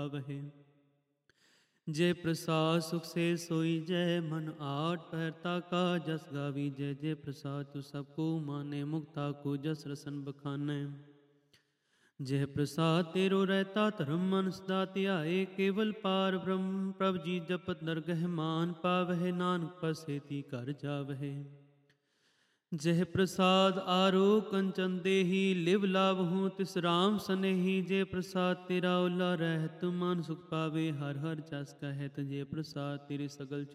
ਵਹਿ। ਜੇ ਪ੍ਰਸਾਦ ਸੁਖ ਸੇ ਸੋਈ ਜੈ, ਮਨ ਆਟ ਪਹਿਰਤਾ ਕਾ ਜਸ ਗਾਵੀ ਜੈ। ਜੇ ਪ੍ਰਸਾਦ ਤੂ ਸਭ ਕੋ ਮਾਨੇ, ਮੁਕਤਾ ਕੋ ਜਸ ਰਸਨ ਬਖਾਨੈ। ਜਹ ਪ੍ਰਸਾਦ ਤੇਰੋ ਰਹਿਤਾ ਧਰਮ, ਮਨ ਸਦਾ ਧਿਆਏ। ਕੇਵਲ ਪਾਰ ਬ੍ਰਹਮ ਪ੍ਰਭ ਜੀ ਜਪਤ ਨਰਗਹਿ ਮਾਨ ਪਾਵਹਿ। ਨਾਨਕ ਪਸੇਤੀ ਘਰ ਜਾਵਹਿ। ਜਹ ਪ੍ਰਸਾਦ ਆਰੋ ਕੰਚਨ ਦੇਹੀ, ਲਿਵ ਲਾਵਹੂੰ ਤਿਸ ਰਾਮ ਸਨੇਹੀ। ਜੇ ਪ੍ਰਸਾਦ ਤੇਰਾ ਓਲਾ ਰਹਿਤ, ਮਨ ਸੁਖ ਪਾਵੇ ਹਰ ਹਰ ਜਸ ਕਹਿਤ। ਜੇ ਪ੍ਰਸਾਦ ਤੇਰੇ ਸਗਲ